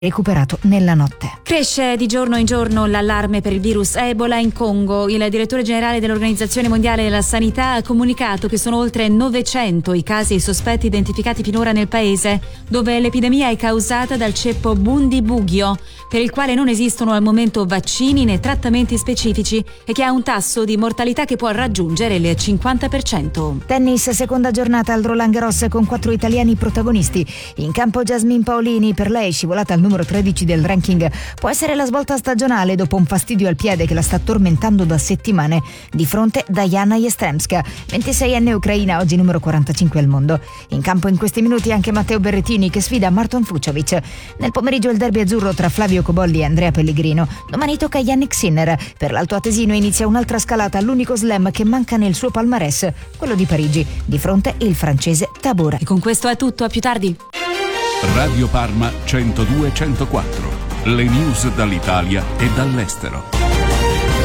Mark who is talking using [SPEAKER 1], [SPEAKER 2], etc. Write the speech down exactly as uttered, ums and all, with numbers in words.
[SPEAKER 1] recuperato nella notte.
[SPEAKER 2] Cresce di giorno in giorno l'allarme per il virus Ebola in Congo. Il direttore generale dell'Organizzazione Mondiale della Sanità ha comunicato che sono oltre novecento i casi e i sospetti identificati finora nel paese, dove l'epidemia è causata dal ceppo Bundibugyo, per il quale non esistono al momento vaccini né trattamenti specifici e che ha un tasso di mortalità che può raggiungere il cinquanta per cento.
[SPEAKER 1] Tennis, seconda giornata al Roland Garros con quattro italiani protagonisti. In campo Jasmine Paolini, per lei scivolata al numero tredici del ranking, può essere la svolta stagionale dopo un fastidio al piede che la sta tormentando da settimane. Di fronte Diana Jastremska, ventiseienne ucraina, oggi numero quarantacinque al mondo. In campo in questi minuti anche Matteo Berrettini che sfida Marton Fucsovic. Nel pomeriggio il derby azzurro tra Flavio Cobolli e Andrea Pellegrino. Domani tocca a Yannick Sinner. Per l'Alto Atesino inizia un'altra scalata all'unico slam che manca nel suo palmarès, quello di Parigi. Di fronte il francese Tabor.
[SPEAKER 2] E con questo è tutto, a più tardi.
[SPEAKER 3] Radio Parma centodue centoquattro. Le news dall'Italia e dall'estero.